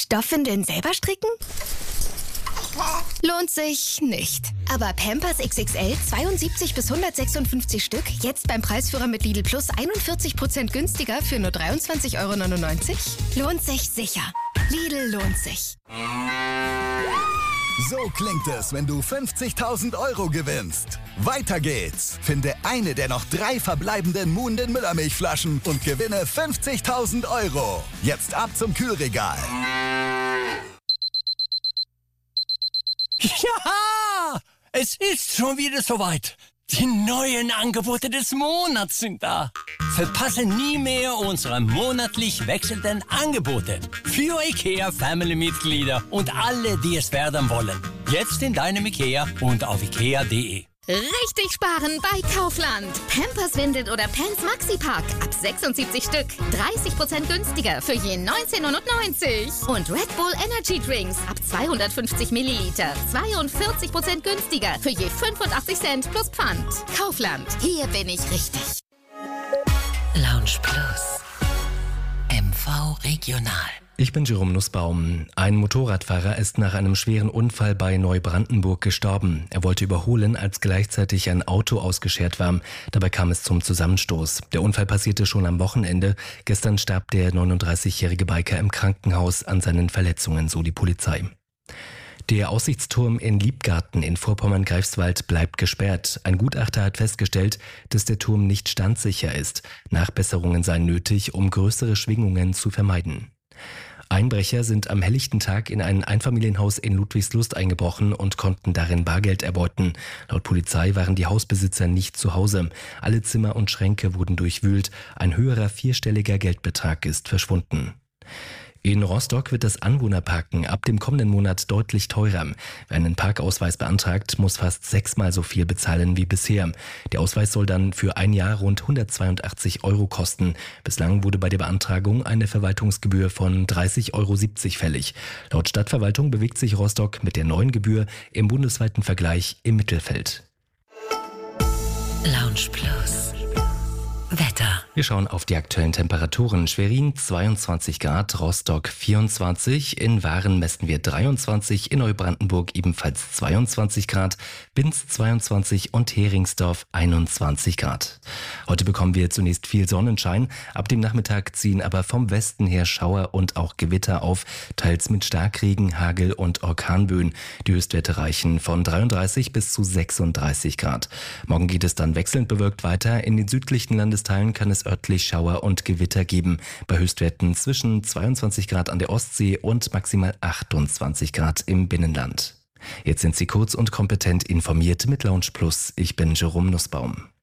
Stoffwindeln selber stricken? Lohnt sich nicht. Aber Pampers XXL 72 bis 156 Stück, jetzt beim Preisführer mit Lidl Plus 41% günstiger für nur 23,99 €? Lohnt sich sicher. Lidl lohnt sich. So klingt es, wenn du 50.000 € gewinnst. Weiter geht's. Finde eine der noch 3 verbleibenden Moon den Müllermilchflaschen und gewinne 50.000 €. Jetzt ab zum Kühlregal. Ja, es ist schon wieder soweit. Die neuen Angebote des Monats sind da. Verpasse nie mehr unsere monatlich wechselnden Angebote. Für IKEA-Family-Mitglieder und alle, die es werden wollen. Jetzt in deinem IKEA und auf ikea.de. Richtig sparen bei Kaufland. Pampers Windeln oder Pants Maxi-Pack ab 76 Stück. 30% günstiger für je 19,90 €. Und Red Bull Energy Drinks ab 250 Milliliter. 42% günstiger für je 85 Cent plus Pfand. Kaufland. Hier bin ich richtig. Lounge Plus. MV Regional. Ich bin Jerome Nussbaum. Ein Motorradfahrer ist nach einem schweren Unfall bei Neubrandenburg gestorben. Er wollte überholen, als gleichzeitig ein Auto ausgeschert war. Dabei kam es zum Zusammenstoß. Der Unfall passierte schon am Wochenende. Gestern starb der 39-jährige Biker im Krankenhaus an seinen Verletzungen, so die Polizei. Der Aussichtsturm in Liebgarten in Vorpommern-Greifswald bleibt gesperrt. Ein Gutachter hat festgestellt, dass der Turm nicht standsicher ist. Nachbesserungen seien nötig, um größere Schwingungen zu vermeiden. Einbrecher sind am helllichten Tag in ein Einfamilienhaus in Ludwigslust eingebrochen und konnten darin Bargeld erbeuten. Laut Polizei waren die Hausbesitzer nicht zu Hause. Alle Zimmer und Schränke wurden durchwühlt. Ein höherer 4-stelliger Geldbetrag ist verschwunden. In Rostock wird das Anwohnerparken ab dem kommenden Monat deutlich teurer. Wer einen Parkausweis beantragt, muss fast 6-mal so viel bezahlen wie bisher. Der Ausweis soll dann für ein Jahr rund 182 € kosten. Bislang wurde bei der Beantragung eine Verwaltungsgebühr von 30,70 € fällig. Laut Stadtverwaltung bewegt sich Rostock mit der neuen Gebühr im bundesweiten Vergleich im Mittelfeld. Lounge Plus. Wetter. Wir schauen auf die aktuellen Temperaturen. Schwerin 22 Grad, Rostock 24, in Waren messen wir 23, in Neubrandenburg ebenfalls 22 Grad, Binz 22 und Heringsdorf 21 Grad. Heute bekommen wir zunächst viel Sonnenschein, ab dem Nachmittag ziehen aber vom Westen her Schauer und auch Gewitter auf, teils mit Starkregen, Hagel und Orkanböen. Die Höchstwerte reichen von 33 bis zu 36 Grad. Morgen geht es dann wechselnd bewölkt weiter. In den südlichen Landesteilen kann es örtlich Schauer und Gewitter geben. Bei Höchstwerten zwischen 22 Grad an der Ostsee und maximal 28 Grad im Binnenland. Jetzt sind Sie kurz und kompetent informiert mit Lounge Plus. Ich bin Jerome Nussbaum.